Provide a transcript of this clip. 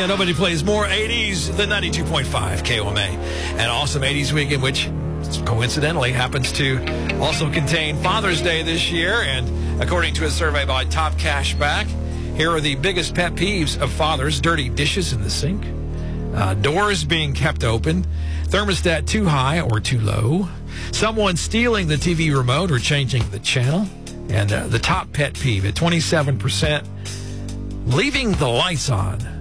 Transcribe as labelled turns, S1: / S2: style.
S1: Yeah, nobody plays more 80s than 92.5 KOMA. An awesome 80s weekend, which coincidentally happens to also contain Father's Day this year. And according to a survey by Top Cashback, here are the biggest pet peeves of fathers: dirty dishes in the sink, doors being kept open, thermostat too high or too low, someone stealing the TV remote or changing the channel, and the top pet peeve at 27%, leaving the lights on